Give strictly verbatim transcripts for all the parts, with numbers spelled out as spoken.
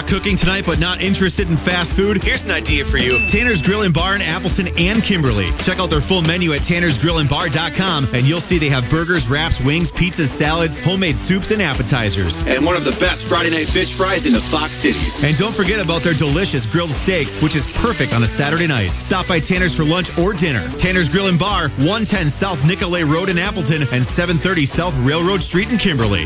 Not cooking tonight, but not interested in fast food? Here's an idea for you. Tanner's Grill and Bar in Appleton and Kimberly. Check out their full menu at tanners grill and bar dot com, and you'll see they have burgers, wraps, wings, pizzas, salads, homemade soups, and appetizers. And one of the best Friday night fish fries in the Fox Cities. And don't forget about their delicious grilled steaks, which is perfect on a Saturday night. Stop by Tanner's for lunch or dinner. Tanner's Grill and Bar, one ten South Nicolay Road in Appleton and seven thirty South Railroad Street in Kimberly.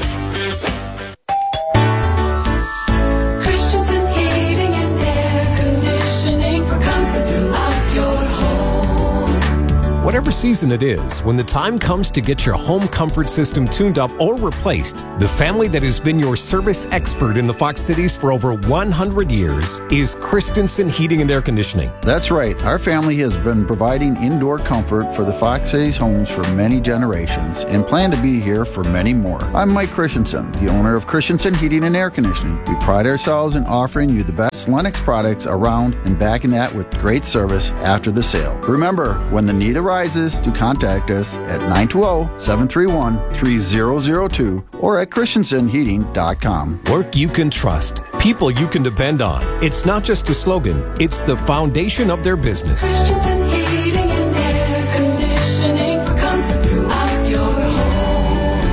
Christensen Heating and Air Conditioning for comfort throughout your home. Whatever season it is, when the time comes to get your home comfort system tuned up or replaced, the family that has been your service expert in the Fox Cities for over one hundred years is Christensen Heating and Air Conditioning. That's right. Our family has been providing indoor comfort for the Fox Cities homes for many generations and plan to be here for many more. I'm Mike Christensen, the owner of Christensen Heating and Air Conditioning. We pride ourselves in offering you the best Lennox products around and backing that with great service after the sale. Remember, when the need arises, to contact us at nine two zero, seven three one, three zero zero two or at christensen heating dot com. Work you can trust. People you can depend on. It's not just a slogan, it's the foundation of their business. Christensen Heating and Air Conditioning for comfort throughout your home.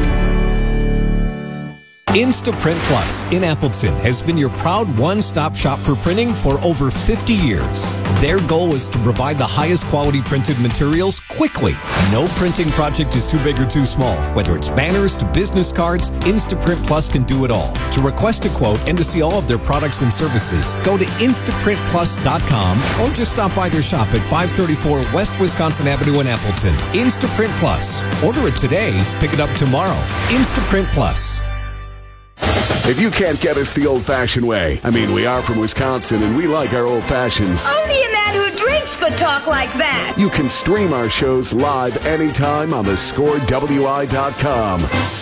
Instaprint Plus in Appleton has been your proud one-stop shop for printing for over fifty years. Their goal is to provide the highest quality printed materials quickly. No printing project is too big or too small. Whether it's banners to business cards, Instaprint Plus can do it all. To request a quote and to see all of their products and services, go to instaprint plus dot com or just stop by their shop at five thirty-four West Wisconsin Avenue in Appleton. Instaprint Plus. Order it today, pick it up tomorrow. Instaprint Plus. If you can't get us the old-fashioned way, I mean, we are from Wisconsin and we like our old-fashions. Only a man who drinks could talk like that. You can stream our shows live anytime on the score W I dot com.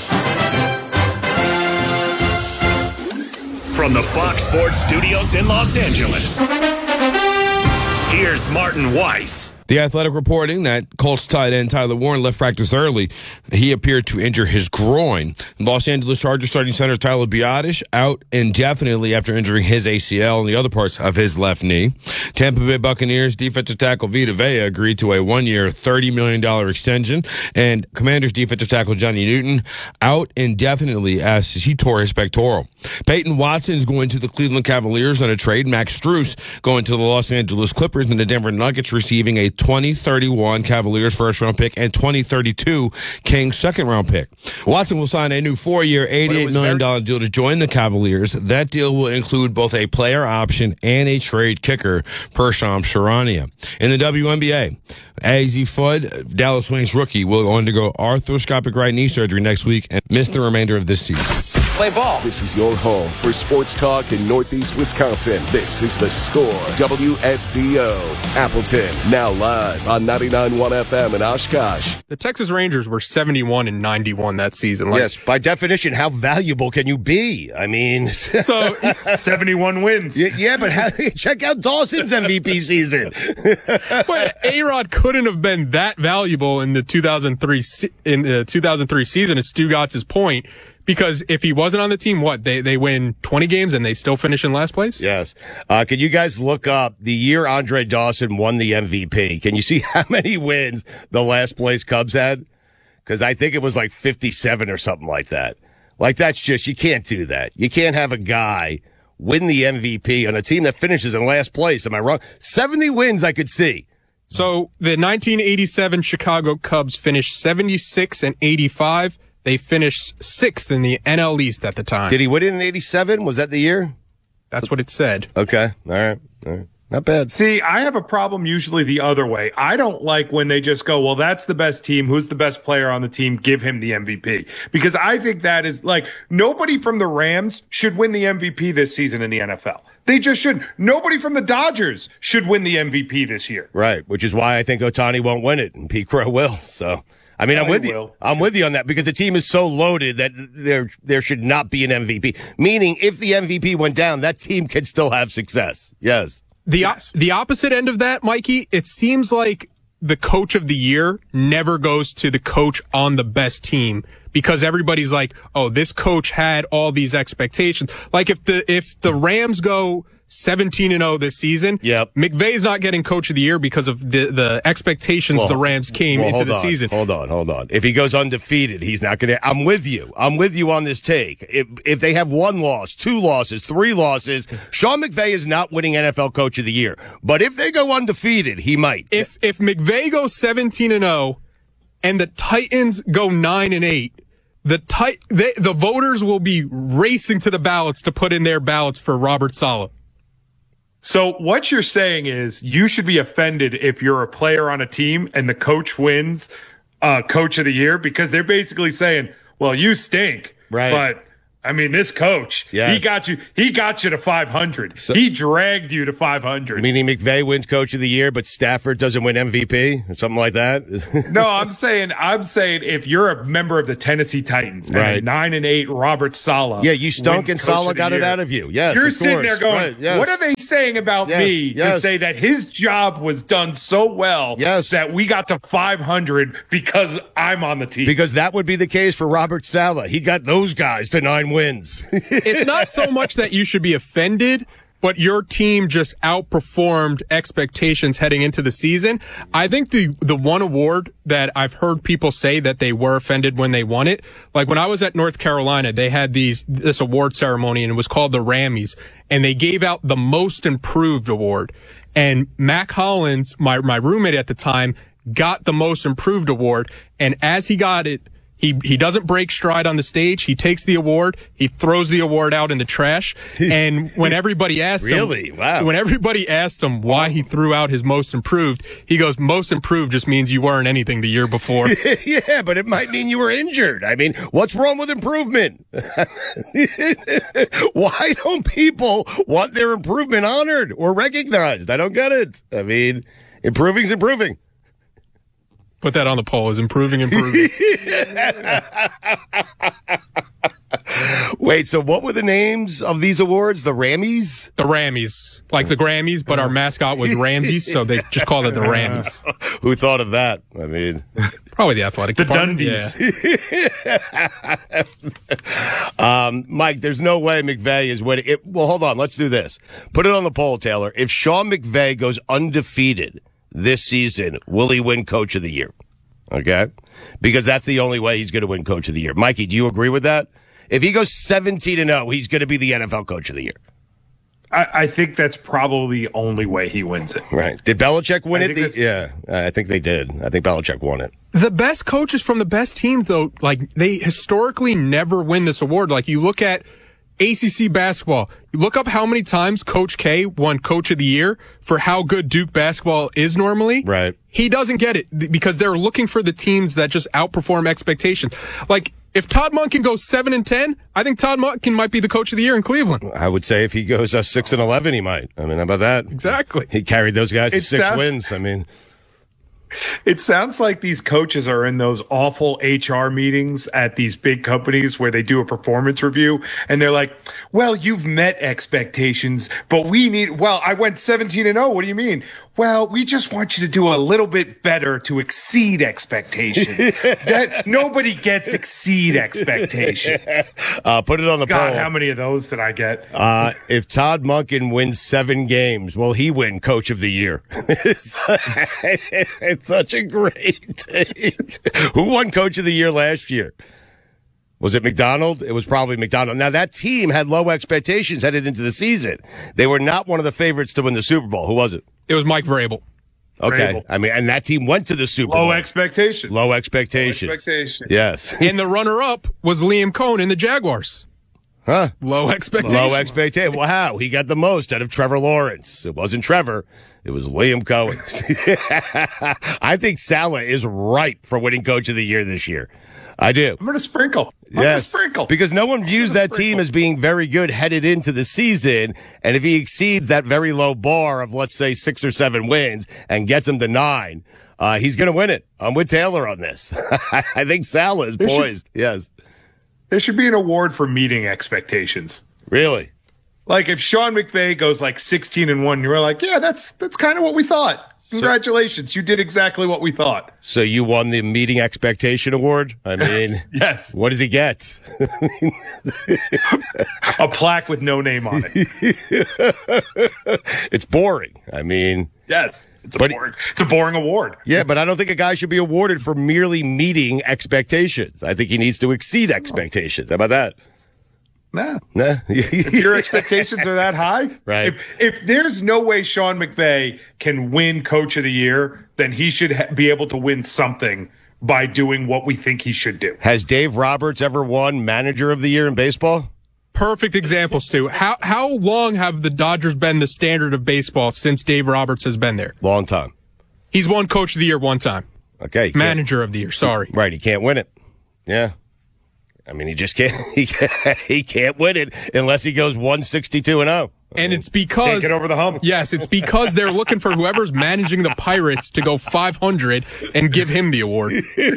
From the Fox Sports Studios in Los Angeles, here's Martin Weiss. The Athletic reporting that Colts tight end Tyler Warren left practice early. He appeared to injure his groin. Los Angeles Chargers starting center Tyler Biadasz out indefinitely after injuring his A C L and the other parts of his left knee. Tampa Bay Buccaneers defensive tackle Vita Vea agreed to a one-year, thirty million dollars extension. And Commanders defensive tackle Johnny Newton out indefinitely as he tore his pectoral. Peyton Watson is going to the Cleveland Cavaliers on a trade. Max Strus going to the Los Angeles Clippers, and the Denver Nuggets receiving a twenty thirty-one Cavaliers first-round pick and twenty thirty-two Kings second-round pick. Watson will sign a new four-year, eighty-eight million dollars deal to join the Cavaliers. That deal will include both a player option and a trade kicker per Shams Charania. In the W N B A, A Z Fudd, Dallas Wings rookie, will undergo arthroscopic right knee surgery next week and miss the remainder of this season. Play ball. This is your home for sports talk in Northeast Wisconsin. This is The Score, W S C O, Appleton. Now live on ninety-nine point one F M in Oshkosh. The Texas Rangers were seventy-one and ninety-one that season. Like, yes, by definition, how valuable can you be? I mean, so seventy-one wins. Yeah, yeah but how, check out Dawson's M V P season. But A-Rod couldn't have been that valuable in the two thousand three in the two thousand three season. At Stu Gotz's point. Because if he wasn't on the team, what, they they win twenty games and they still finish in last place? Yes. Uh, can you guys look up the year Andre Dawson won the M V P? Can you see how many wins the last place Cubs had? Because I think it was like fifty-seven or something like that. Like, that's just, you can't do that. You can't have a guy win the M V P on a team that finishes in last place. Am I wrong? seventy wins I could see. So the nineteen eighty-seven Chicago Cubs finished seventy-six and eighty-five. They finished sixth in the N L East at the time. Did he win it in eighty-seven? Was that the year? That's what it said. Okay. All right. All right. Not bad. See, I have a problem usually the other way. I don't like when they just go, well, that's the best team. Who's the best player on the team? Give him the M V P. Because I think that is like, nobody from the Rams should win the M V P this season in the N F L. They just shouldn't. Nobody from the Dodgers should win the M V P this year. Right. Which is why I think Ohtani won't win it and Pete Crow will. So. I mean, yeah, I'm with you. Will. I'm with you on that because the team is so loaded that there there should not be an M V P. Meaning, if the M V P went down, that team can still have success. Yes. The yes. the opposite end of that, Mikey, it seems like the coach of the year never goes to the coach on the best team because everybody's like, oh, this coach had all these expectations. Like if the if the Rams go seventeen and oh this season, yep. McVay's not getting coach of the year because of the, the expectations well, the Rams came well, into the on, season. Hold on, hold on. If he goes undefeated, he's not going to. I'm with you. I'm with you on this take. If if they have one loss, two losses, three losses, Sean McVay is not winning N F L coach of the year. But if they go undefeated, he might. If if McVay goes seventeen and oh and the Titans go nine and eight, the tit- they, the voters will be racing to the ballots to put in their ballots for Robert Saleh. So what you're saying is you should be offended if you're a player on a team and the coach wins uh, coach of the year because they're basically saying, well, you stink. Right. But I mean, this coach, yes. he got you, he got you to five hundred. So, he dragged you to five hundred. Meaning McVay wins coach of the year, but Stafford doesn't win M V P or something like that. No, I'm saying, I'm saying if you're a member of the Tennessee Titans and right. a nine and eight Robert Saleh. Yeah, you stunk and Saleh got year, it out of you. Yes. You're of sitting course. there going, right. yes. what are they saying about yes. me yes. to say that his job was done so well yes. that we got to five hundred because I'm on the team? Because that would be the case for Robert Saleh. He got those guys to nine wins. It's not so much that you should be offended, but your team just outperformed expectations heading into the season. I think the the one award that I've heard people say that they were offended when they won it, like when I was at North Carolina, they had these this award ceremony and it was called the Rammies, and they gave out the Most Improved award. And Mac Hollins, my my roommate at the time, got the Most Improved award, and as he got it, He he doesn't break stride on the stage. He takes the award. He throws the award out in the trash. And when everybody asked really? him, wow. when everybody asked him why he threw out his Most Improved, he goes, "Most Improved just means you weren't anything the year before." Yeah, but it might mean you were injured. I mean, what's wrong with improvement? Why don't people want their improvement honored or recognized? I don't get it. I mean, improving's improving. Put that on the poll. Is improving improving? Wait, so what were the names of these awards? The Rammies? The Rammies. Like the Grammys, but our mascot was Ramses, so they just called it the Rammies. Who thought of that? I mean... Probably the athletic the department. Dundies. Yeah. um, Mike, there's no way McVay is winning. It, well, hold on. Let's do this. Put it on the poll, Taylor. If Sean McVay goes undefeated this season, will he win Coach of the Year? Okay? Because that's the only way he's going to win Coach of the Year. Mikey, do you agree with that? If he goes seventeen and oh, he's going to be the N F L Coach of the Year. I, I think that's probably the only way he wins it. Right. Did Belichick win I it? The, yeah, I think they did. I think Belichick won it. The best coaches from the best teams, though, like, they historically never win this award. Like, you look at A C C basketball. You look up how many times Coach K won Coach of the Year for how good Duke basketball is normally. Right. He doesn't get it because they're looking for the teams that just outperform expectations. Like, if Todd Monken goes seven and ten, I think Todd Monken might be the Coach of the Year in Cleveland. I would say if he goes uh, six and eleven, he might. I mean, how about that? Exactly. He carried those guys to It six sounds- wins. I mean, It sounds like these coaches are in those awful H R meetings at these big companies where they do a performance review and they're like, well, you've met expectations, but we need, well, I went seventeen and oh. What do you mean? Well, we just want you to do a little bit better to exceed expectations. That nobody gets exceed expectations. uh, put it on the God, poll. how many of those did I get? Uh, if Todd Monken wins seven games, will he win Coach of the Year? it's, it's such a great take. Who won Coach of the Year last year? Was it McDonald? It was probably McDonald. Now, that team had low expectations headed into the season. They were not one of the favorites to win the Super Bowl. Who was it? It was Mike Vrabel. Okay. Vrabel. I mean, and that team went to the Super Low Bowl. expectations. Low expectations. Low expectations. Yes. And the runner-up was Liam Cohn in the Jaguars. Huh? Low expectations. Low expectations. Wow, he got the most out of Trevor Lawrence. It wasn't Trevor. It was Liam Cohen. I think Saleh is ripe for winning Coach of the Year this year. I do. I'm going to sprinkle. I'm going to Yes, sprinkle. because no one views that team sprinkle. as being very good headed into the season. And if he exceeds that very low bar of, let's say, six or seven wins and gets them to nine, uh, he's going to win it. I'm with Taylor on this. I think Saleh is There should- poised. Yes. There should be an award for meeting expectations. Really? Like if Sean McVay goes like sixteen and one, you're like, yeah, that's that's kind of what we thought. Congratulations. You did exactly what we thought. So you won the meeting expectation award? I mean, yes. What does he get? A plaque with no name on it. It's boring. I mean, yes, it's a but, boring, it's a boring award. Yeah, but I don't think a guy should be awarded for merely meeting expectations. I think he needs to exceed expectations. How about that? Nah. Nah. If your expectations are that high, right? If, if there's no way Sean McVay can win Coach of the Year, then he should ha- be able to win something by doing what we think he should do. Has Dave Roberts ever won Manager of the Year in baseball? Perfect example, Stu. How how long have the Dodgers been the standard of baseball since Dave Roberts has been there? Long time. He's won Coach of the Year one time. Okay. Manager of the Year, sorry. Right, he can't win it. Yeah. I mean, he just can't. He can't, he can't win it unless he goes one sixty-two and oh. And it's because can't get over the hump. Yes, it's because they're looking for whoever's managing the Pirates to go five hundred and give him the award.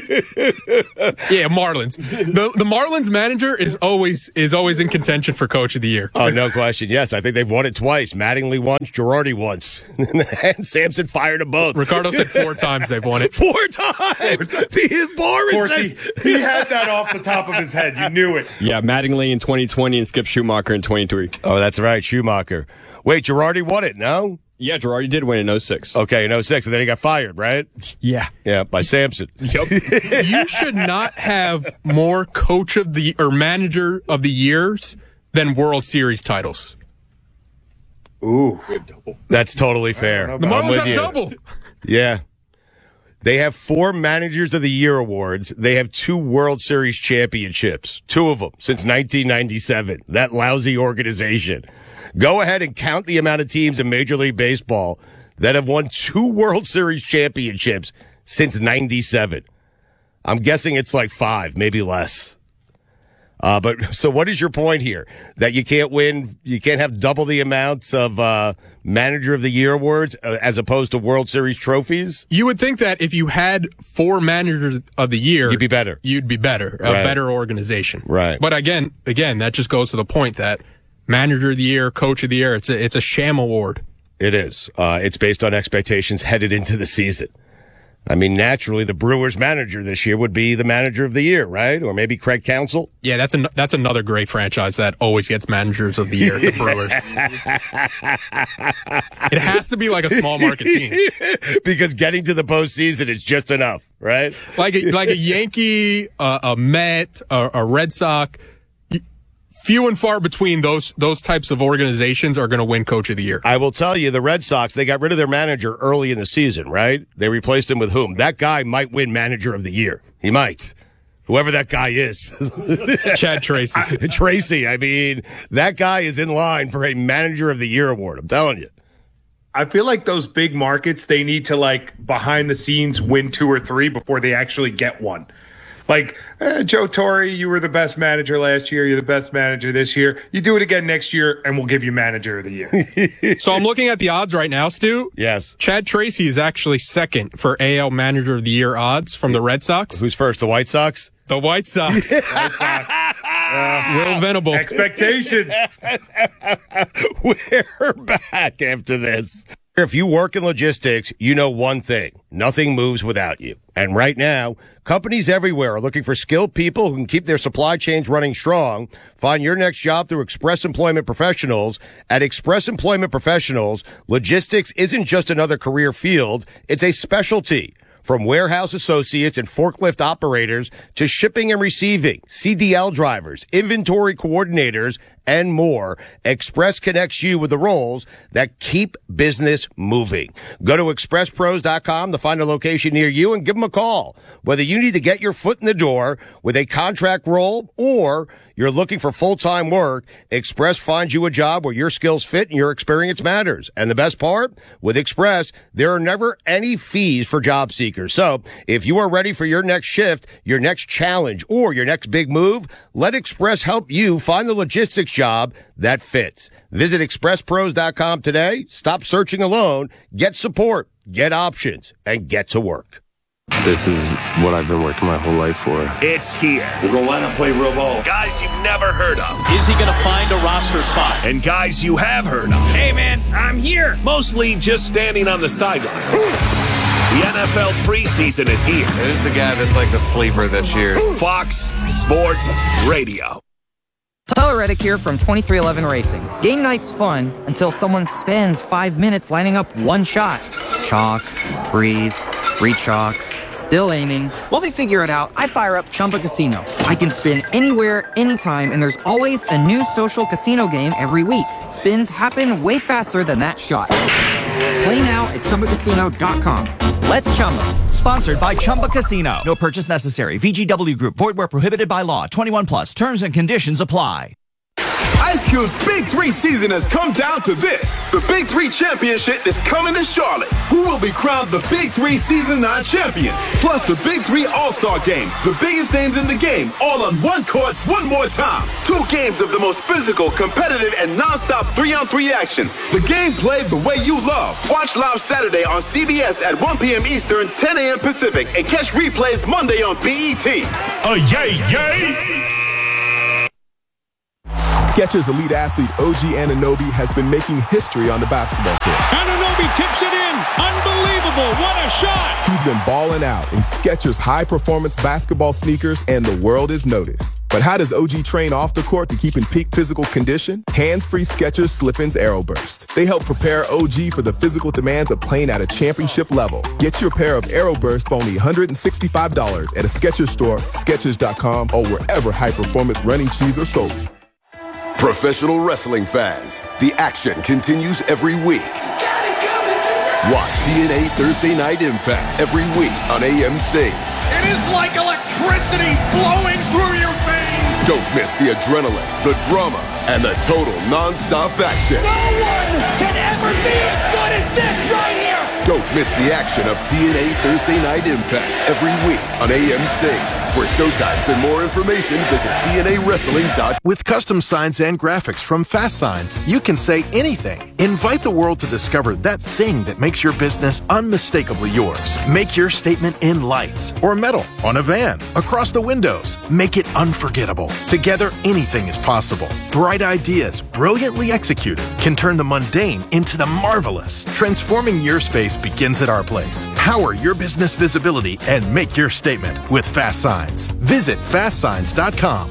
Yeah, Marlins. The the Marlins manager is always is always in contention for Coach of the Year. Oh, no question. Yes, I think they've won it twice. Mattingly once, Girardi once, and Sampson fired them both. Ricardo said four times they've won it. Four times. His bar is Corky, he had that off the top of his head. You knew it. Yeah, Mattingly in twenty twenty and Skip Schumacher in twenty-three. Oh, that's right, Schumacher. Wait, Girardi won it, no? Yeah, Girardi did win in oh six. Okay, in oh six, and then he got fired, right? Yeah. Yeah, by Sampson. Yep. You should not have more Coach of the or Manager of the Years than World Series titles. Ooh. That's totally fair. The Marlins have you. double. Yeah. They have four Managers of the Year awards. They have two World Series championships, two of them since nineteen ninety-seven. That lousy organization. Go ahead and count the amount of teams in Major League Baseball that have won two World Series championships since ninety-seven. I'm guessing it's like five, maybe less. Uh, but so what is your point here? That you can't win, you can't have double the amounts of uh, Manager of the Year awards uh, as opposed to World Series trophies? You would think that if you had four Managers of the Year, You'd be better. You'd be better, a Right. better organization. Right. But again, again, that just goes to the point that Manager of the Year, Coach of the Year, it's a, it's a sham award. It is. Uh, it's based on expectations headed into the season. I mean, naturally, the Brewers manager this year would be the Manager of the Year, right? Or maybe Craig Counsell. Yeah, that's an, that's another great franchise that always gets Managers of the Year, the Brewers. It has to be like a small market team. Because getting to the postseason is just enough, right? Like a, like a Yankee, uh, a Met, a, a Red Sox. Few and far between those those types of organizations are going to win Coach of the Year. I will tell you, the Red Sox, they got rid of their manager early in the season, right? They replaced him with whom? That guy might win Manager of the Year. He might. Whoever that guy is. Chad Tracy. Tracy, I mean, that guy is in line for a Manager of the Year award. I'm telling you. I feel like those big markets, they need to, like, behind the scenes win two or three before they actually get one. Like, eh, Joe Torre, you were the best manager last year. You're the best manager this year. You do it again next year, and we'll give you Manager of the Year. So I'm looking at the odds right now, Stu. Yes. Chad Tracy is actually second for A L Manager of the Year odds from the Red Sox. Who's first, the White Sox? The White Sox. White Sox. Uh, Will Venable. Expectations. We're back after this. If you work in logistics, you know one thing. Nothing moves without you. And right now, companies everywhere are looking for skilled people who can keep their supply chains running strong. Find your next job through Express Employment Professionals. At Express Employment Professionals, logistics isn't just another career field, it's a specialty. From warehouse associates and forklift operators to shipping and receiving, C D L drivers, inventory coordinators, and more, Express connects you with the roles that keep business moving. Go to express pros dot com to find a location near you and give them a call. Whether you need to get your foot in the door with a contract role or you're looking for full-time work, Express finds you a job where your skills fit and your experience matters. And the best part? With Express, there are never any fees for job seekers. So if you are ready for your next shift, your next challenge, or your next big move, let Express help you find the logistics job that fits. Visit express pros dot com today. Stop searching alone. Get support, get options, and get to work. This is what I've been working my whole life for. It's here. We're going to line up, play real ball. Guys you've never heard of. Is he going to find a roster spot? And guys you have heard of. Hey, man, I'm here. Mostly just standing on the sidelines. The N F L preseason is here. Who's the guy that's like the sleeper this year? Fox Sports Radio. Tyler Reddick here from twenty-three eleven Racing. Game night's fun until someone spends five minutes lining up one shot. Chalk, breathe, re-chalk, still aiming. While they figure it out, I fire up Chumba Casino. I can spin anywhere, anytime, and there's always a new social casino game every week. Spins happen way faster than that shot. Play now at Chumba Casino dot com. Let's Chumba. Sponsored by Chumba Casino. No purchase necessary. V G W Group. Void where prohibited by law. twenty-one plus. Terms and conditions apply. Ice Cube's Big Three season has come down to this. The Big Three Championship is coming to Charlotte. Who will be crowned the Big Three Season nine champion? Plus the Big Three All-Star Game. The biggest names in the game, all on one court, one more time. Two games of the most physical, competitive, and non-stop three-on-three action. The game played the way you love. Watch live Saturday on C B S at one p.m. Eastern, ten a.m. Pacific, and catch replays Monday on B E T. Oh, yay, yay! Skechers elite athlete O G Anunoby has been making history on the basketball court. Anunoby tips it in. Unbelievable. What a shot. He's been balling out in Skechers high-performance basketball sneakers, and the world has noticed. But how does O G train off the court to keep in peak physical condition? Hands-free Skechers Slip-ins Aeroburst. They help prepare O G for the physical demands of playing at a championship level. Get your pair of Aeroburst for only one hundred sixty-five dollars at a Skechers store, Skechers dot com, or wherever high-performance running shoes are sold. Professional wrestling fans, the action continues every week. Watch T N A Thursday Night Impact every week on A M C. It is like electricity flowing through your veins. Don't miss the adrenaline, the drama, and the total non-stop action. No one can ever be as good as this right here. Don't miss the action of T N A Thursday Night Impact every week on A M C. For showtimes and more information, visit T N A wrestling dot com. With custom signs and graphics from Fast Signs, you can say anything. Invite the world to discover that thing that makes your business unmistakably yours. Make your statement in lights or metal, on a van, across the windows. Make it unforgettable. Together, anything is possible. Bright ideas, brilliantly executed, can turn the mundane into the marvelous. Transforming your space begins at our place. Power your business visibility and make your statement with Fast Signs. Visit fast signs dot com.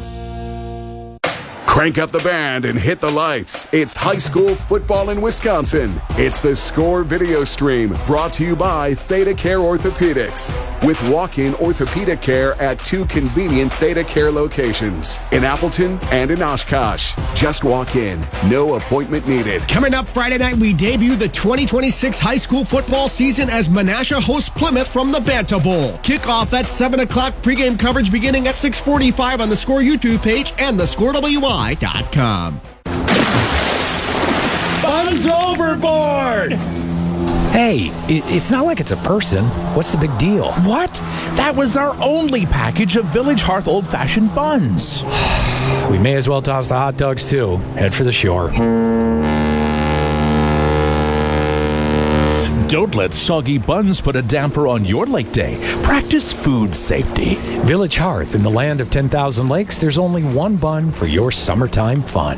Crank up the band and hit the lights. It's high school football in Wisconsin. It's the Score video stream brought to you by Theta Care Orthopedics. With walk-in orthopedic care at two convenient Theta Care locations in Appleton and in Oshkosh. Just walk in. No appointment needed. Coming up Friday night, we debut the twenty twenty-six high school football season as Menasha hosts Plymouth from the Banta Bowl. Kickoff at seven o'clock, pregame coverage beginning at six forty-five on the Score YouTube page and the Score W I dot com. Buns overboard! Hey, it, it's not like it's a person. What's the big deal? What? That was our only package of Village Hearth old-fashioned buns. We may as well toss the hot dogs, too. Head for the shore. Don't let soggy buns put a damper on your lake day. Practice food safety. Village Hearth, in the land of ten thousand lakes, there's only one bun for your summertime fun.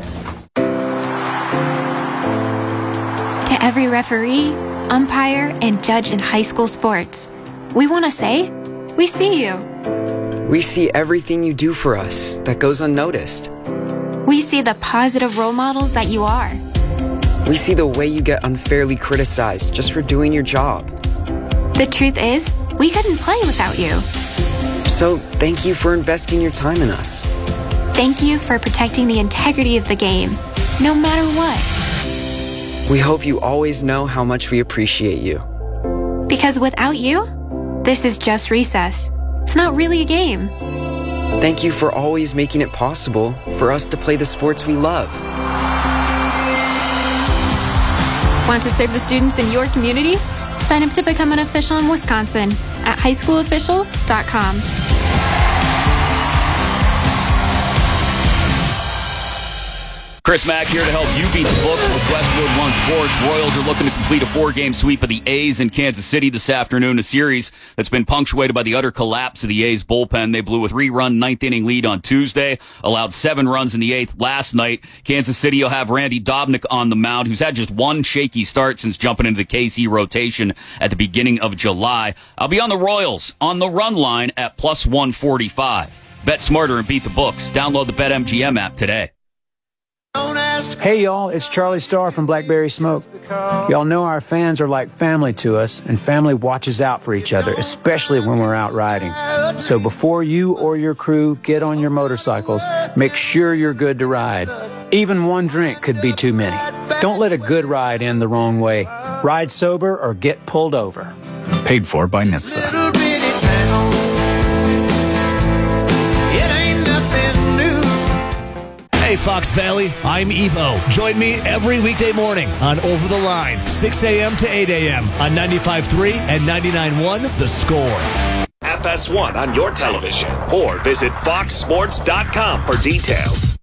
To every referee, umpire, and judge in high school sports, we want to say, we see you. We see everything you do for us that goes unnoticed. We see the positive role models that you are. We see the way you get unfairly criticized just for doing your job. The truth is, we couldn't play without you. So thank you for investing your time in us. Thank you for protecting the integrity of the game, no matter what. We hope you always know how much we appreciate you. Because without you, this is just recess. It's not really a game. Thank you for always making it possible for us to play the sports we love. Want to serve the students in your community? Sign up to become an official in Wisconsin at high school officials dot com. Chris Mack here to help you beat the books with Westwood One Sports. Royals are looking to complete a four-game sweep of the A's in Kansas City this afternoon, a series that's been punctuated by the utter collapse of the A's bullpen. They blew a three-run ninth-inning lead on Tuesday, allowed seven runs in the eighth last night. Kansas City will have Randy Dobnak on the mound, who's had just one shaky start since jumping into the K C rotation at the beginning of July. I'll be on the Royals on the run line at plus one forty-five. Bet smarter and beat the books. Download the BetMGM app today. Hey y'all, it's Charlie Starr from Blackberry Smoke. Y'all know our fans are like family to us, and family watches out for each other, especially when we're out riding. So before you or your crew get on your motorcycles, make sure you're good to ride. Even one drink could be too many. Don't let a good ride end the wrong way. Ride sober or get pulled over. Paid for by N H T S A. Hey, Fox Valley, I'm Ebo. Join me every weekday morning on Over the Line, six a.m. to eight a.m. on ninety-five point three and ninety-nine point one The Score. F S one on your television or visit fox sports dot com for details.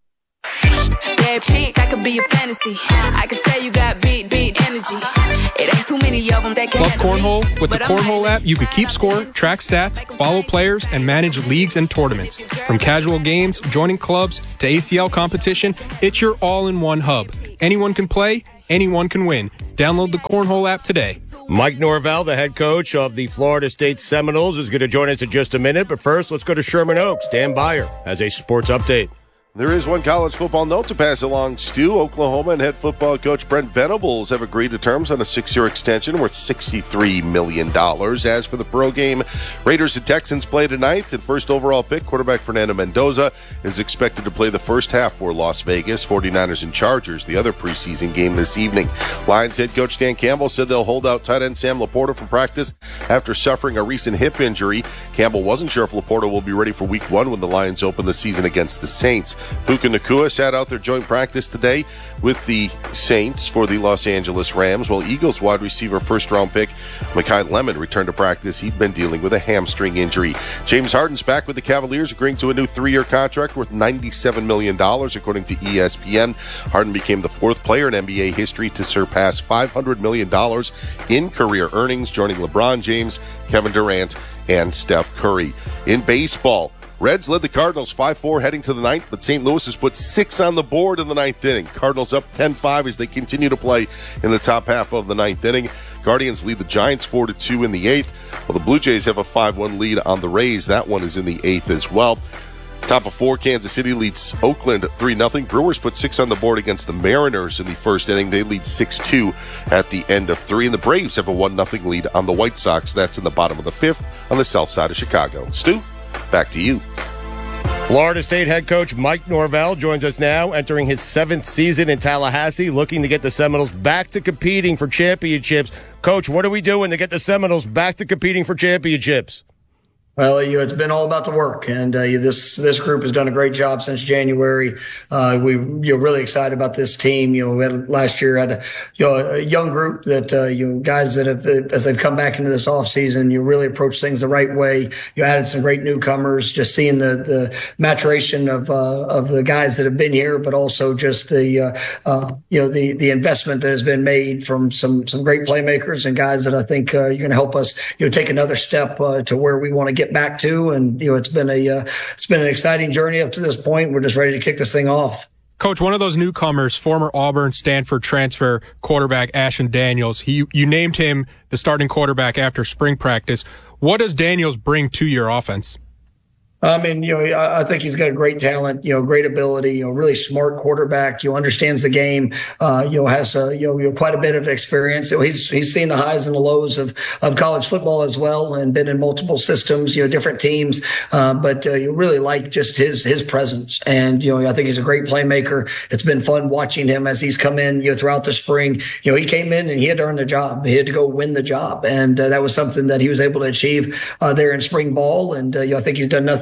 Yeah, chick, I could be a fantasy. I could tell you got beat, beat energy. It ain't too many of them that can. Love Cornhole? With the Cornhole app, you could keep score, track stats, follow players, and manage leagues and tournaments. From casual games, joining clubs, to A C L competition, it's your all-in-one hub. Anyone can play, anyone can win. Download the Cornhole app today. Mike Norvell, the head coach of the Florida State Seminoles, is going to join us in just a minute. But first, let's go to Sherman Oaks. Dan Byer has a sports update. There is one college football note to pass along, Stu. Oklahoma and head football coach Brent Venables have agreed to terms on a six-year extension worth sixty-three million dollars. As for the pro game, Raiders and Texans play tonight, and first overall pick quarterback Fernando Mendoza is expected to play the first half for Las Vegas. forty-niners and Chargers, the other preseason game this evening. Lions head coach Dan Campbell said they'll hold out tight end Sam Laporta from practice after suffering a recent hip injury. Campbell wasn't sure if Laporta will be ready for week one when the Lions open the season against the Saints. Puka Nacua sat out their joint practice today with the Saints for the Los Angeles Rams, while Eagles wide receiver first-round pick Mekhi Lemon returned to practice. He'd been dealing with a hamstring injury. James Harden's back with the Cavaliers, agreeing to a new three-year contract worth ninety-seven million dollars, according to E S P N. Harden became the fourth player in N B A history to surpass five hundred million dollars in career earnings, joining LeBron James, Kevin Durant, and Steph Curry. In baseball, Reds led the Cardinals five four heading to the ninth, but Saint Louis has put six on the board in the ninth inning. Cardinals up ten five as they continue to play in the top half of the ninth inning. Guardians lead the Giants four to two in the eighth, while the Blue Jays have a five one lead on the Rays. That one is in the eighth as well. Top of four, Kansas City leads Oakland three nothing. Brewers put six on the board against the Mariners in the first inning. They lead six two at the end of three. And the Braves have a one nothing lead on the White Sox. That's in the bottom of the fifth on the south side of Chicago. Stu, back to you. Florida State head coach Mike Norvell joins us now, entering his seventh season in Tallahassee, looking to get the Seminoles back to competing for championships. Coach, what are we doing to get the Seminoles back to competing for championships? Well, you know, it's been all about the work, and uh, this this group has done a great job since January. Uh, we you're really excited about this team. You know, we had, last year had a, you know, a young group that uh, you know, guys that have as they've come back into this off season, you really approach things the right way. You added some great newcomers. Just seeing the the maturation of uh, of the guys that have been here, but also just the uh, uh, you know the the investment that has been made from some some great playmakers and guys that I think uh, you're going to help us you know take another step uh, to where we want to get. Get back to, and you know it's been a uh, it's been an exciting journey up to this point. We're just ready to kick this thing off. Coach, one of those newcomers, former Auburn Stanford transfer quarterback Ashton Daniels, he you named him the starting quarterback after spring practice. What does Daniels bring to your offense? I mean, you know, I think he's got a great talent, you know, great ability, you know, really smart quarterback, you know, understands the game, uh, you know, has, uh, you know, you know, quite a bit of experience. So he's, he's seen the highs and the lows of, of college football as well and been in multiple systems, you know, different teams. Uh, but, uh, you really like just his, his presence. And, you know, I think he's a great playmaker. It's been fun watching him as he's come in, you know, throughout the spring. You know, he came in and he had to earn the job. He had to go win the job. And uh, that was something that he was able to achieve, uh, there in spring ball. And, uh, you know, I think he's done nothing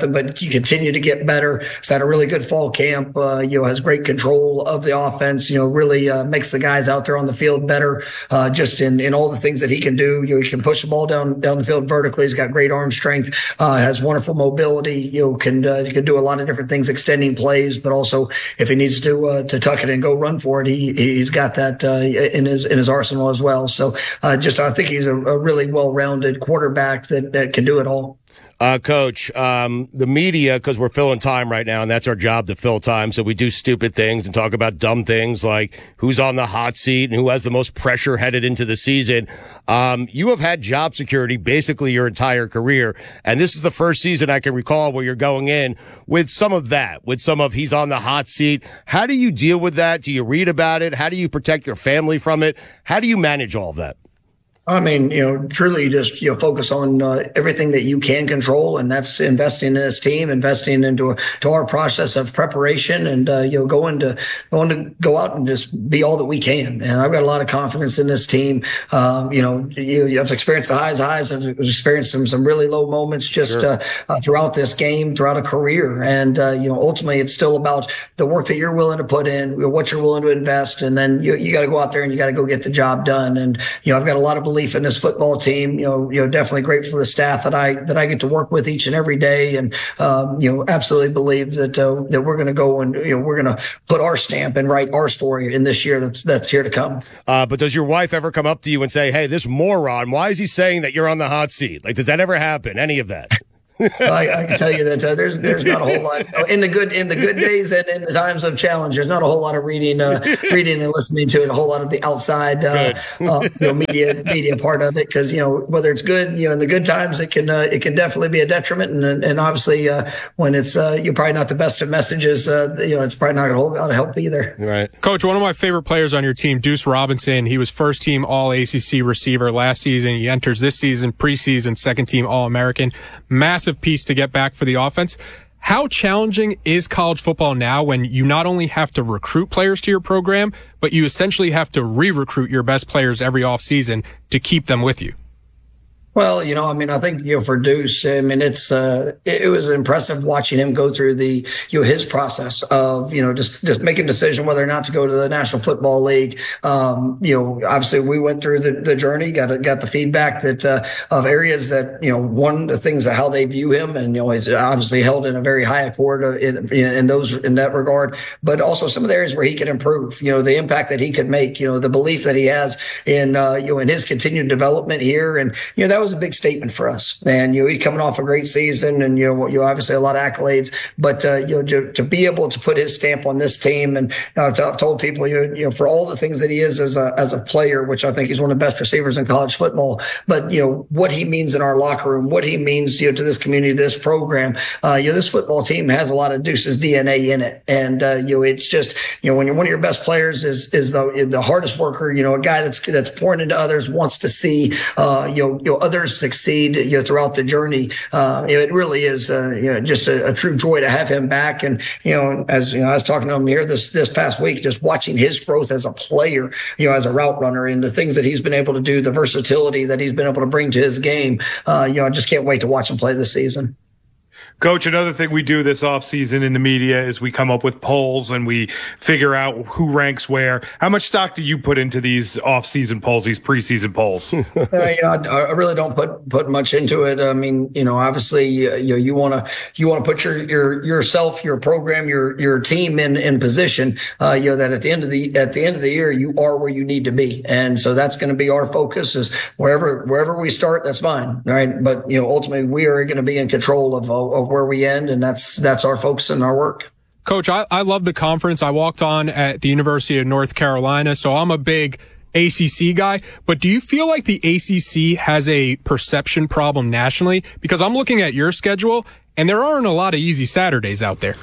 nothing but continue to get better. He's had a really good fall camp. Uh, you know, has great control of the offense. You know, really uh, makes the guys out there on the field better. Uh, just in, in all the things that he can do. You know, he can push the ball down down the field vertically. He's got great arm strength. Uh, has wonderful mobility. You know, can uh, can do a lot of different things, extending plays, but also if he needs to uh, to tuck it and go run for it, he he's got that uh, in his in his arsenal as well. So uh, just I think he's a, a really well-rounded quarterback that, that can do it all. Uh, Coach, um, the media, because we're filling time right now, and that's our job to fill time, so we do stupid things and talk about dumb things like who's on the hot seat and who has the most pressure headed into the season. Um, you have had job security basically your entire career, and this is the first season I can recall where you're going in with some of that, with some of he's on the hot seat. How do you deal with that? Do you read about it? How do you protect your family from it? How do you manage all of that? I mean, you know, truly just, you know, focus on uh, everything that you can control, and that's investing in this team, investing into to our process of preparation, and, uh, you know, going to, going to go out and just be all that we can. And I've got a lot of confidence in this team. Um, you know, you, you have experienced the highs, highs, I've experienced some, some really low moments just sure. uh, uh, throughout this game, throughout a career. And, uh, you know, ultimately it's still about the work that you're willing to put in, what you're willing to invest, and then you, you got to go out there and you got to go get the job done. And, you know, I've got a lot of belief in this football team. You know, you know, definitely grateful for the staff that I that I get to work with each and every day, and um, you know, absolutely believe that uh, that we're going to go and you know we're going to put our stamp and write our story in this year that's that's here to come. Uh, but does your wife ever come up to you and say, "Hey, this moron, why is he saying that you're on the hot seat?" Like, does that ever happen? Any of that? I, I can tell you that uh, there's there's not a whole lot in the good in the good days and in the times of challenge. There's not a whole lot of reading, uh, reading and listening to it. A whole lot of the outside uh, uh, you know, media media part of it, because you know whether it's good, you know, in the good times, it can uh, it can definitely be a detriment, and and obviously uh, when it's uh, you're probably not the best of messages, uh, you know, it's probably not going to hold out of help either. Right, Coach. One of my favorite players on your team, Deuce Robinson. He was first team All A C C receiver last season. He enters this season preseason second team All American. Massive piece to get back for the offense. How challenging is college football now when you not only have to recruit players to your program, but you essentially have to re-recruit your best players every offseason to keep them with you? Well, you know, I mean, I think, you know, for Deuce, I mean, it's, uh, it, it was impressive watching him go through the, you know, his process of, you know, just, just making a decision whether or not to go to the National Football League. Um, you know, obviously we went through the, the journey, got, got the feedback that, uh, of areas that, you know, one of the things of how they view him, and, you know, he's obviously held in a very high accord in, in those, in that regard, but also some of the areas where he could improve, you know, the impact that he could make, you know, the belief that he has in, uh, you know, in his continued development here. And, you know, that was a big statement for us. And, you know, he's coming off a great season, and, you know, you know, obviously a lot of accolades, but, uh, you know, to, to be able to put his stamp on this team. And uh, I've told people, you know, you know, for all the things that he is as a, as a player, which I think he's one of the best receivers in college football, but, you know, what he means in our locker room, what he means, you know, to this community, this program, uh, you know, this football team has a lot of Deuce's D N A in it. And, uh, you know, it's just, you know, when you're one of your best players is, is the, the hardest worker, you know, a guy that's, that's pouring into others, wants to see, uh, you know, you know, others succeed, you know, throughout the journey. Uh, you know, it really is, uh, you know, just a, a true joy to have him back. And, you know, as, you know, I was talking to him here this, this past week, just watching his growth as a player, you know, as a route runner, and the things that he's been able to do, the versatility that he's been able to bring to his game. Uh, you know, I just can't wait to watch him play this season. Coach, another thing we do this offseason in the media is we come up with polls and we figure out who ranks where. How much stock do you put into these offseason polls, these preseason polls? uh, you know, I, I really don't put put much into it. I mean, you know, obviously, uh, you know, you want to you want to put your your yourself, your program, your your team in in position. Uh, you know, that at the end of the at the end of the year, you are where you need to be, and so that's going to be our focus. Is wherever wherever we start, that's fine, right? But you know, ultimately, we are going to be in control of of where we end, and that's that's our focus and our work. Coach, I, I love the conference. I walked on at the University of North Carolina, so I'm a big A C C guy. But do you feel like the A C C has a perception problem nationally? Because I'm looking at your schedule, and there aren't a lot of easy Saturdays out there.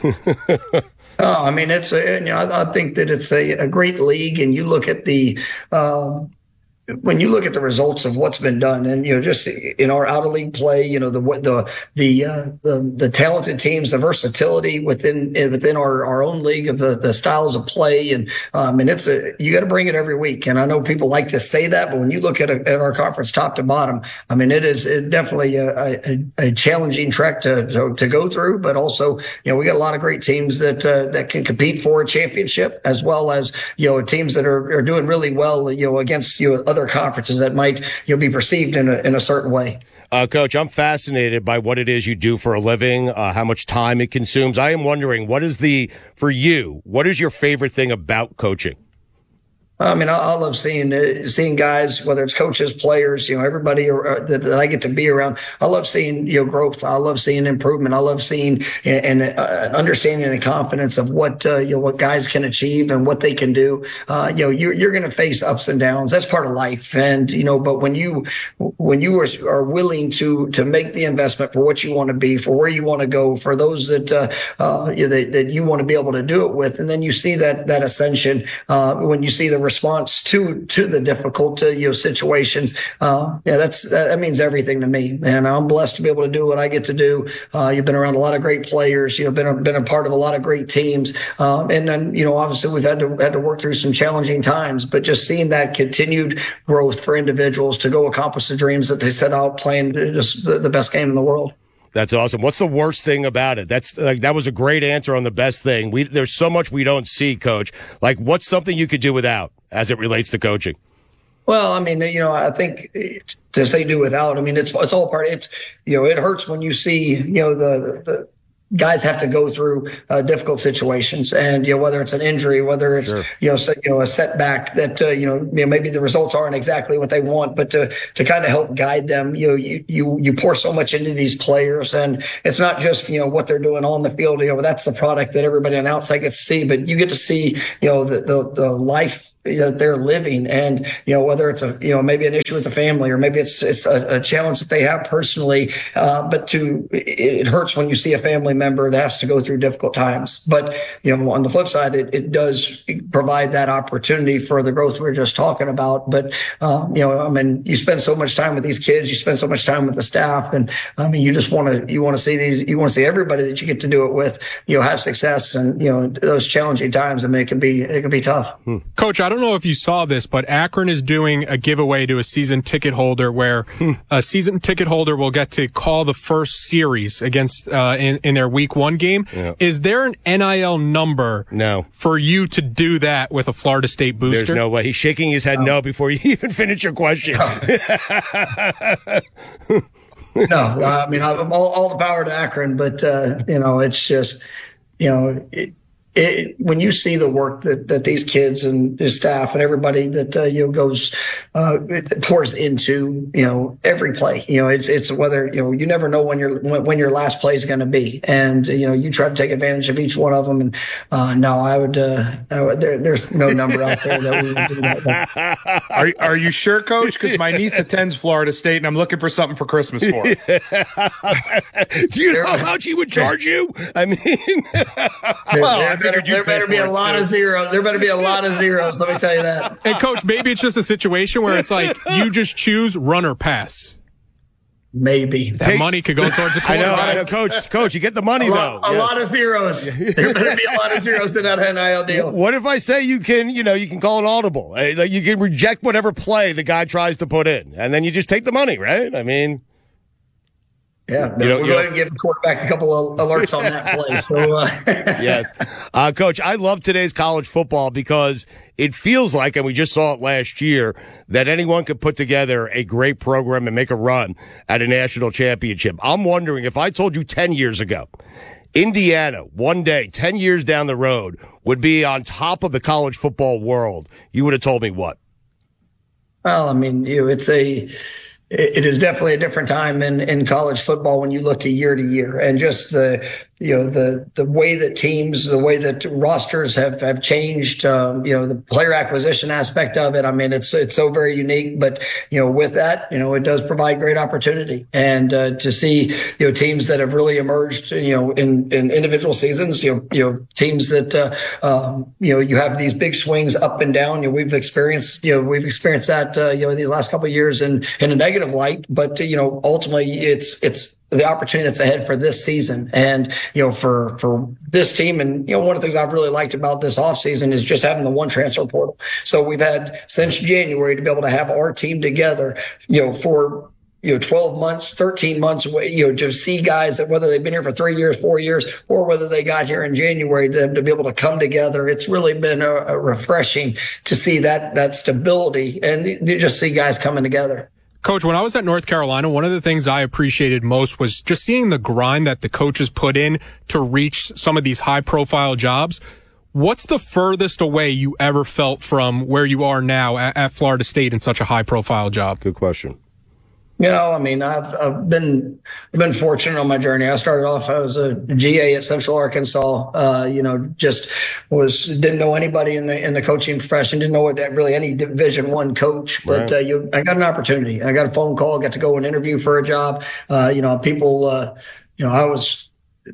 Oh, I mean, it's a, you know, I, I think that it's a, a great league, and you look at the um, when you look at the results of what's been done, and you know, just in our out of league play, you know, the the the uh, the, the talented teams, the versatility within within our, our own league of the, the styles of play, and um, and it's a you got to bring it every week. And I know people like to say that, but when you look at, a, at our conference top to bottom, I mean, it is it definitely a, a, a challenging trek to, to to go through. But also, you know, we got a lot of great teams that uh, that can compete for a championship, as well as you know teams that are, are doing really well, you know, against you know, other conferences that might you know be perceived in a in a certain way. Uh, Coach, I'm fascinated by what it is you do for a living, uh, how much time it consumes. I am wondering, what is the for you? What is your favorite thing about coaching? I mean, I, I love seeing uh, seeing guys, whether it's coaches, players, you know, everybody uh, that, that I get to be around. I love seeing you know growth. I love seeing improvement. I love seeing and, and uh, understanding and confidence of what uh, you know what guys can achieve and what they can do. Uh, you know, you're you're going to face ups and downs. That's part of life. And you know, but when you when you are, are willing to to make the investment for what you want to be, for where you want to go, for those that uh, uh, you know, that, that you want to be able to do it with, and then you see that that ascension uh, when you see the response to to the difficult uh, you know situations. Uh, yeah, that's that means everything to me, and I'm blessed to be able to do what I get to do. Uh, you've been around a lot of great players. You know, been a, been a part of a lot of great teams, um, and then you know obviously we've had to had to work through some challenging times. But just seeing that continued growth for individuals to go accomplish the dreams that they set out playing just the, the best game in the world. That's awesome. What's the worst thing about it? That's like that was a great answer on the best thing. We there's so much we don't see, Coach. Like, what's something you could do without as it relates to coaching? Well, I mean, you know, I think to say do without, I mean, it's it's all part. It's you know, it hurts when you see you know the the. guys have to go through uh, difficult situations, and you know whether it's an injury, whether it's sure. you know so, you know a setback that uh, you, know, you know maybe the results aren't exactly what they want, but to to kind of help guide them, you know you you you pour so much into these players, and it's not just you know what they're doing on the field. You know that's the product that everybody on the outside gets to see, but you get to see you know the the, the life that they're living, and you know whether it's a you know maybe an issue with the family, or maybe it's it's a, a challenge that they have personally, uh, but to it, it hurts when you see a family member that has to go through difficult times. But you know on the flip side, it, it does provide that opportunity for the growth we were just talking about. But uh, you know I mean you spend so much time with these kids, you spend so much time with the staff, and I mean you just want to you want to see these you want to see everybody that you get to do it with you know have success, and you know those challenging times. I mean it can be it can be tough. Hmm. Coach, I don't I don't know if you saw this, but Akron is doing a giveaway to a season ticket holder where a season ticket holder will get to call the first series against uh, in, in their week one game. Yeah. Is there an N I L number no. for you to do that with a Florida State booster? There's no way. He's shaking his head no, no before you even finish your question. No, no I mean, I'm all, all the power to Akron, but, uh, you know, it's just, you know, it, It, when you see the work that, that these kids and his staff and everybody that uh, you know goes uh, pours into you know every play, you know it's it's whether you know you never know when your when, when your last play is going to be, and you know you try to take advantage of each one of them. And uh, no, I would, uh, I would there, there's no number out there that we would do that. Are are you sure, Coach? Because my niece attends Florida State, and I'm looking for something for Christmas for her. Do you know how much he would charge you? I mean, well, I better, there better be a lot too. of zeros. There better be a lot of zeros. Let me tell you that. And Coach, maybe it's just a situation where it's like you just choose run or pass. Maybe that Take, money could go towards the quarterback. I know, I know, Coach. Coach, you get the money a though. Lot, a yes. lot of zeros. There better be a lot of zeros in that N I L deal. What if I say you can, you know, you can call an audible, like you can reject whatever play the guy tries to put in, and then you just take the money, right? I mean. Yeah, no, you know, we'll go ahead and give the quarterback a couple of alerts on that play. So, uh. yes, uh, Coach, I love today's college football because it feels like, and we just saw it last year, that anyone could put together a great program and make a run at a national championship. I'm wondering if I told you ten years ago, Indiana, one day, ten years down the road, would be on top of the college football world, you would have told me what? Well, I mean, you know, it's a. it is definitely a different time in, in college football when you look to year to year, and just the, you know, the, the way that teams, the way that rosters have, have changed, um, you know, the player acquisition aspect of it. I mean, it's, it's so very unique, but, you know, with that, you know, it does provide great opportunity. And, uh, to see, you know, teams that have really emerged, you know, in, in individual seasons, you know, you know, teams that, uh, um, you know, you have these big swings up and down. You know, we've experienced, you know, we've experienced that, uh, you know, these last couple of years in, in a negative light, but, you know, ultimately it's, it's, the opportunity that's ahead for this season. And, you know, for, for this team. And, you know, one of the things I've really liked about this offseason is just having the one transfer portal. So we've had since January to be able to have our team together, you know, for, you know, twelve months, thirteen months, you know, to see guys that whether they've been here for three years, four years, or whether they got here in January, them to be able to come together. It's really been a, a refreshing to see that, that stability and you just see guys coming together. Coach, when I was at North Carolina, one of the things I appreciated most was just seeing the grind that the coaches put in to reach some of these high-profile jobs. What's the furthest away you ever felt from where you are now at, at Florida State in such a high-profile job? Good question. You know, I mean, I've, I've been, I've been fortunate on my journey. I started off, I was a G A at Central Arkansas, uh, you know, just was, didn't know anybody in the, in the coaching profession, didn't know what really any Division One coach, but, Right. uh, you, I got an opportunity. I got a phone call, got to go and interview for a job. Uh, you know, people, uh, you know, I was,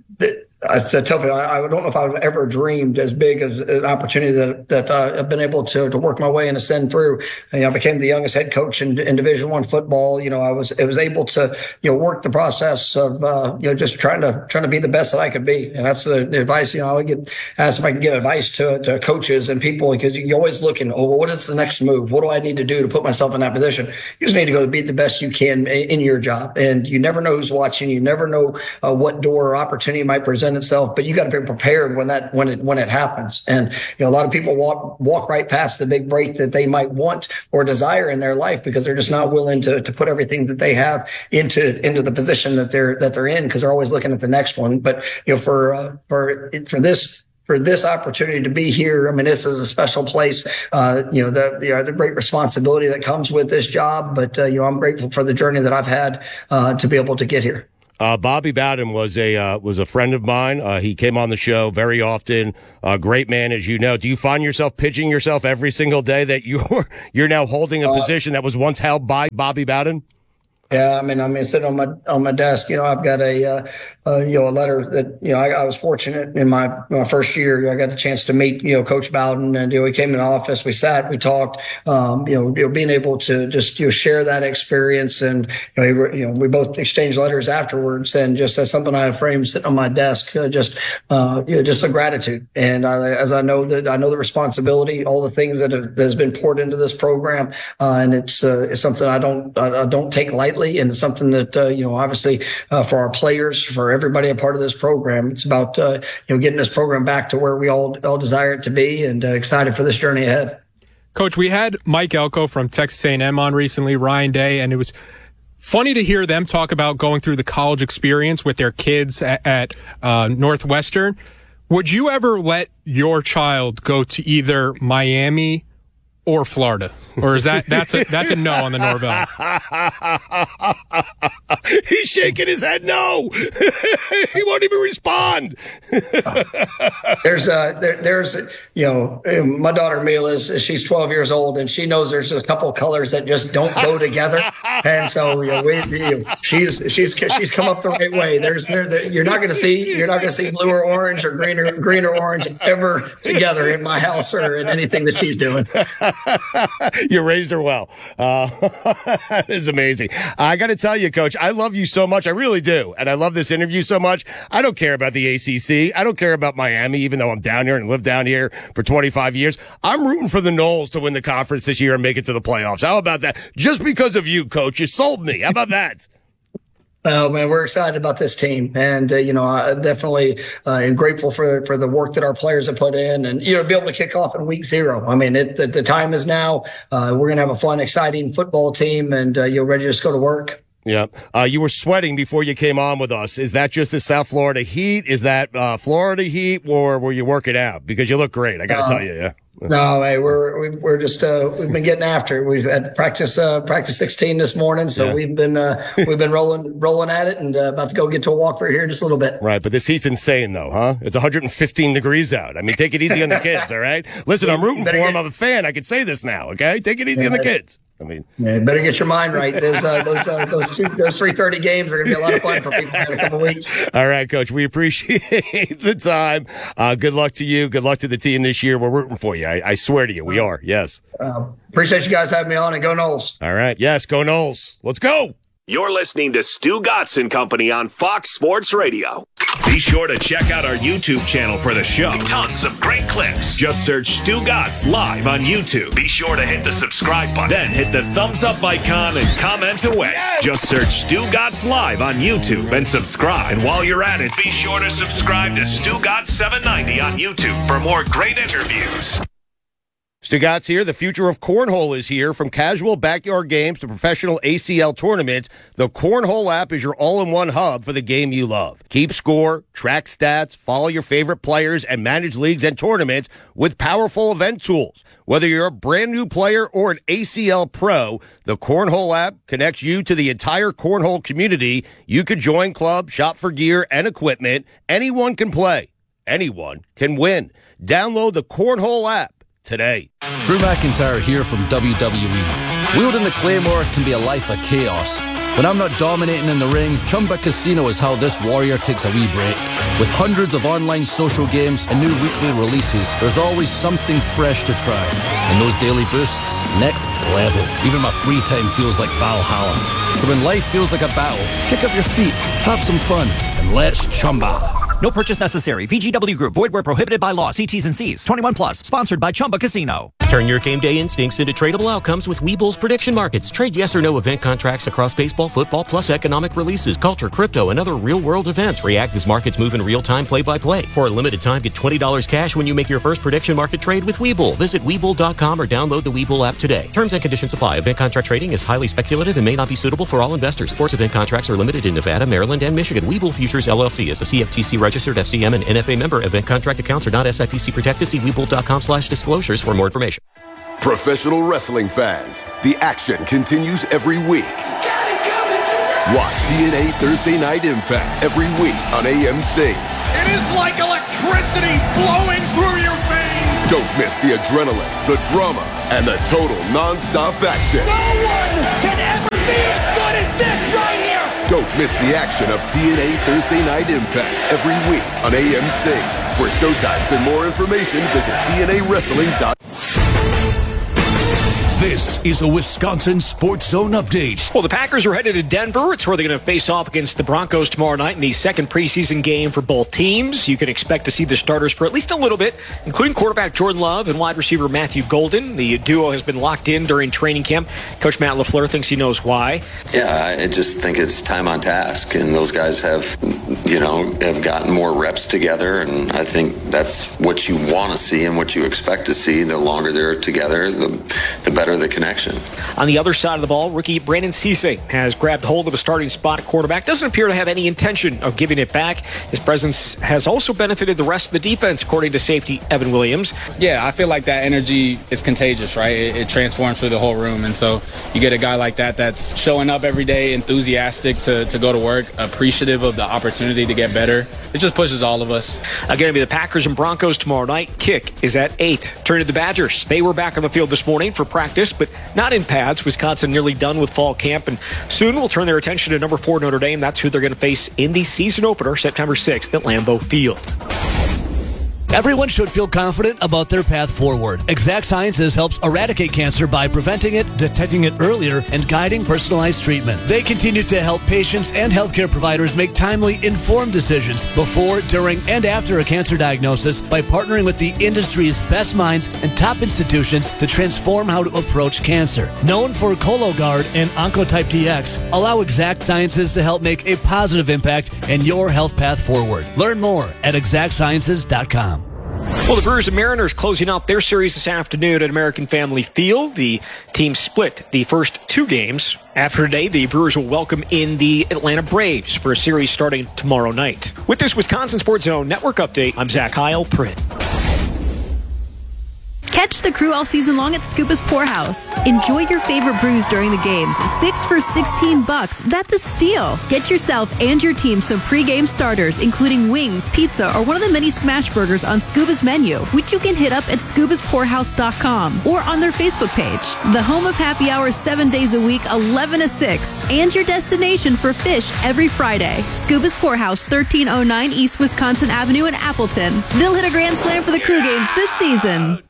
I tell people, I, I don't know if I've ever dreamed as big as an opportunity that that uh, I've been able to to work my way and ascend through. And, you know, I became the youngest head coach in, in Division One football. You know, I was I was able to you know work the process of uh, you know just trying to trying to be the best that I could be. And that's the, the advice. You know, I would get asked if I can give advice to to coaches and people because you're always looking. Oh, well, what is the next move? What do I need to do to put myself in that position? You just need to go be the best you can in, in your job. And you never know who's watching. You never know uh, what door or opportunity might present itself. But you got to be prepared when that when it when it happens. And you know, a lot of people walk walk right past the big break that they might want or desire in their life because they're just not willing to to put everything that they have into into the position that they're that they're in because they're always looking at the next one. But you know, for uh, for for this. For this opportunity to be here, I mean, this is a special place. Uh, you know, the you know, the great responsibility that comes with this job. But uh, you know, I'm grateful for the journey that I've had uh, to be able to get here. Uh, Bobby Bowden was a uh, was a friend of mine. Uh, he came on the show very often. A great man, as you know. Do you find yourself pitching yourself every single day that you're you're now holding a Uh, position that was once held by Bobby Bowden? Yeah, I mean, I mean, sitting on my on my desk, you know, I've got a uh, uh, you know a letter that you know I, I was fortunate in my my first year. I got a chance to meet you know Coach Bowden, and you know he came in the office. We sat, we talked. Um, you know, you know, being able to just you know share that experience, and you know, he, were- you know, we both exchanged letters afterwards, and just that's something I have framed sitting on my desk. Uh, just uh, you know, just a gratitude, and I, as I know that I know the responsibility, all the things that, have, that has been poured into this program, uh, and it's uh, it's something I don't I, I don't take lightly. And it's something that, uh, you know, obviously uh, for our players, for everybody a part of this program, it's about, uh, you know, getting this program back to where we all, all desire it to be and uh, excited for this journey ahead. Coach, we had Mike Elko from Texas A and M on recently, Ryan Day, and it was funny to hear them talk about going through the college experience with their kids at, at uh, Northwestern. Would you ever let your child go to either Miami or Florida? Or is that that's a that's a no on the Norvell? He's shaking his head no. He won't even respond. there's uh there, there's you know my daughter Mila is she's twelve years old and she knows there's a couple of colors that just don't go together, and so you know, we, you know she's she's she's come up the right way. There's there the, you're not going to see you're not going to see blue or orange or green or green or orange ever together in my house or in anything that she's doing. You raised her well. Uh, that is amazing. I got to tell you, Coach, I love you so much. I really do. And I love this interview so much. I don't care about the A C C. I don't care about Miami, even though I'm down here and lived down here for twenty-five years. I'm rooting for the Noles to win the conference this year and make it to the playoffs. How about that? Just because of you, Coach. You sold me. How about that? Oh man, we're excited about this team, and uh, you know, I definitely uh, am grateful for for the work that our players have put in, and you know, be able to kick off in week zero. I mean, it, the, the time is now. Uh, we're gonna have a fun, exciting football team, and uh, you're ready to just go to work. Yeah. Uh, you were sweating before you came on with us. Is that just the South Florida heat? Is that uh, Florida heat, or were you working out? Because you look great. I got to Uh, tell you, yeah. No, hey, we're we, we're just uh, we've been getting after it. We've had practice uh, practice sixteen this morning, so Yeah. we've been uh, we've been rolling rolling at it, and uh, about to go get to a walkthrough here in just a little bit. Right, but this heat's insane, though, huh? It's one hundred fifteen degrees out. I mean, take it easy on the kids, all right? Listen, I'm rooting for them. I'm a fan. I can say this now, okay? Take it easy on the kids. I mean, yeah, better get your mind right. Those uh, those uh, those two, those three thirty games are going to be a lot of fun for people in a couple weeks. All right, Coach. We appreciate the time. Uh, good luck to you. Good luck to the team this year. We're rooting for you. I, I swear to you, we are. Yes. Uh, appreciate you guys having me on, and go Noles. All right. Yes, go Noles. Let's go. You're listening to Stu Gatz and Company on Fox Sports Radio. Be sure to check out our YouTube channel for the show. Tons of great clips. Just search Stu Gatz live on YouTube. Be sure to hit the subscribe button. Then hit the thumbs up icon and comment away. Yes! Just search Stu Gatz live on YouTube and subscribe. And while you're at it, be sure to subscribe to Stu Gatz seven ninety on YouTube for more great interviews. Stu Gatz here. The future of cornhole is here. From casual backyard games to professional A C L tournaments, the Cornhole app is your all-in-one hub for the game you love. Keep score, track stats, follow your favorite players, and manage leagues and tournaments with powerful event tools. Whether you're a brand new player or an A C L pro, the Cornhole app connects you to the entire cornhole community. You can join clubs, shop for gear and equipment. Anyone can play. Anyone can win. Download the Cornhole app today. Drew McIntyre here from W W E. Wielding the Claymore can be a life of chaos. When I'm not dominating in the ring, Chumba Casino is how this warrior takes a wee break. With hundreds of online social games and new weekly releases, there's always something fresh to try. And those daily boosts, next level. Even my free time feels like Valhalla. So when life feels like a battle, kick up your feet, have some fun, and let's Chumba. No purchase necessary. V G W Group. Void where prohibited by law. See T's and C's. twenty-one plus. Sponsored by Chumba Casino. Turn your game day instincts into tradable outcomes with Webull's prediction markets. Trade yes or no event contracts across baseball, football, plus economic releases, culture, crypto, and other real-world events. React as markets move in real time, play-by-play. For a limited time, get twenty dollars cash when you make your first prediction market trade with Webull. Visit Webull dot com or download the Webull app today. Terms and conditions apply. Event contract trading is highly speculative and may not be suitable for all investors. Sports event contracts are limited in Nevada, Maryland, and Michigan. Webull Futures, L L C is a C F T C registered F C M and N F A member. Event contract accounts are not S I P C protected. See Webull dot com slash disclosures for more information. Professional wrestling fans, the action continues every week. Watch T N A Thursday Night Impact every week on A M C. It is like electricity flowing through your veins. Don't miss the adrenaline, the drama, and the total non-stop action. No one can ever be as good as this right here. Don't miss the action of T N A Thursday Night Impact every week on A M C. For showtimes and more information, visit T N A wrestling dot com. This is a Wisconsin Sports Zone update. Well, the Packers are headed to Denver. It's where they're going to face off against the Broncos tomorrow night in the second preseason game for both teams. You can expect to see the starters for at least a little bit, including quarterback Jordan Love and wide receiver Matthew Golden. The duo has been locked in during training camp. Coach Matt LaFleur thinks he knows why. Yeah, I just think it's time on task, and those guys have, you know, have gotten more reps together, and I think that's what you want to see and what you expect to see. The longer they're together, the, the better the connection. On the other side of the ball, rookie Brandon Cisse has grabbed hold of a starting spot at quarterback. Doesn't appear to have any intention of giving it back. His presence has also benefited the rest of the defense, according to safety Evan Williams. Yeah, I feel like that energy is contagious, right? It, it transforms through the whole room. And so you get a guy like that that's showing up every day, enthusiastic to, to go to work, appreciative of the opportunity to get better. It just pushes all of us. Again, it'll be the Packers and Broncos tomorrow night. Kick is at eight. Turn to the Badgers. They were back on the field this morning for practice, but not in pads. Wisconsin nearly done with fall camp, and soon will turn their attention to number four Notre Dame. That's who they're going to face in the season opener September sixth at Lambeau Field. Everyone should feel confident about their path forward. Exact Sciences helps eradicate cancer by preventing it, detecting it earlier, and guiding personalized treatment. They continue to help patients and healthcare providers make timely, informed decisions before, during, and after a cancer diagnosis by partnering with the industry's best minds and top institutions to transform how to approach cancer. Known for Cologuard and Oncotype D X, allow Exact Sciences to help make a positive impact in your health path forward. Learn more at exact sciences dot com. Well, the Brewers and Mariners closing out their series this afternoon at American Family Field. The team split the first two games. After today, the Brewers will welcome in the Atlanta Braves for a series starting tomorrow night. With this Wisconsin Sports Zone Network update, I'm Zach Heil, Print. Catch the crew all season long at Scuba's Pour House. Enjoy your favorite brews during the games. Six for sixteen bucks. That's a steal. Get yourself and your team some pre-game starters, including wings, pizza, or one of the many smash burgers on Scuba's menu, which you can hit up at scubas pour house dot com or on their Facebook page. The home of happy hours seven days a week, eleven to six, and your destination for fish every Friday. Scuba's Pour House, thirteen oh nine East Wisconsin Avenue in Appleton. They'll hit a grand slam for the crew games this season.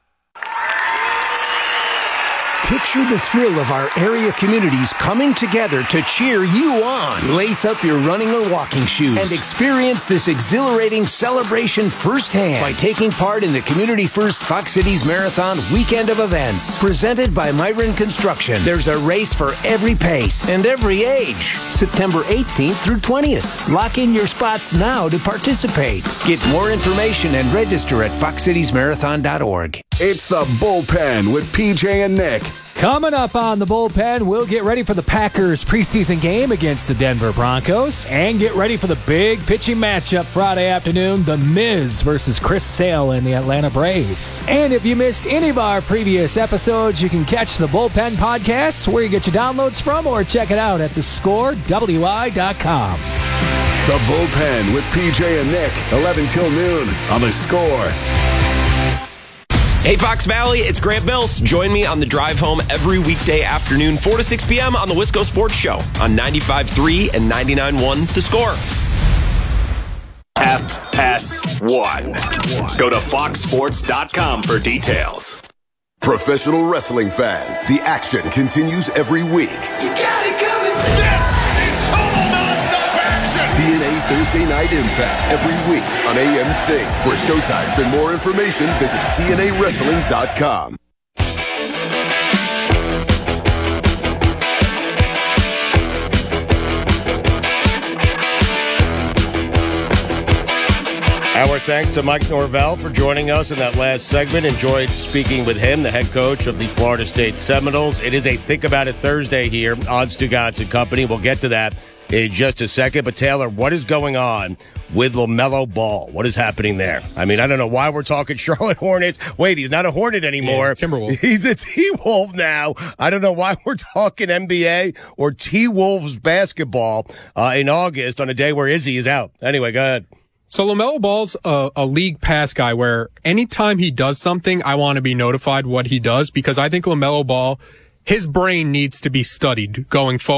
Picture the thrill of our area communities coming together to cheer you on. Lace up your running or walking shoes and experience this exhilarating celebration firsthand by taking part in the Community First Fox Cities Marathon weekend of events. Presented by Myron Construction, there's a race for every pace and every age. September eighteenth through twentieth. Lock in your spots now to participate. Get more information and register at fox cities marathon dot org. It's the Bullpen with P J and Nick. Coming up on the Bullpen, we'll get ready for the Packers preseason game against the Denver Broncos and get ready for the big pitching matchup Friday afternoon, The Miz versus Chris Sale and the Atlanta Braves. And if you missed any of our previous episodes, you can catch the Bullpen podcast where you get your downloads from or check it out at the score w i dot com. The Bullpen with P J and Nick, eleven till noon on The Score. Hey, Fox Valley, it's Grant Bills. Join me on the drive home every weekday afternoon, four to six p.m. on the Wisco Sports Show on ninety-five point three and ninety-nine point one The Score. F S one. Go to fox sports dot com for details. Professional wrestling fans, the action continues every week. You got it coming. This is total nonstop action. T N A Thursday Night Impact every week on A M C. For showtimes and more information, visit T N A wrestling dot com. Our thanks to Mike Norvell for joining us in that last segment. Enjoyed speaking with him, the head coach of the Florida State Seminoles. It is a Think About It Thursday here on Stugotz and Company. We'll get to that in just a second. But, Taylor, what is going on with LaMelo Ball? What is happening there? I mean, I don't know why we're talking Charlotte Hornets. Wait, he's not a Hornet anymore. Yeah, he's a Timberwolf. He's a T-Wolf now. I don't know why we're talking N B A or T-Wolves basketball uh, in August on a day where Izzy is out. Anyway, go ahead. So LaMelo Ball's a, a league pass guy where anytime he does something, I want to be notified what he does because I think LaMelo Ball, his brain needs to be studied going forward.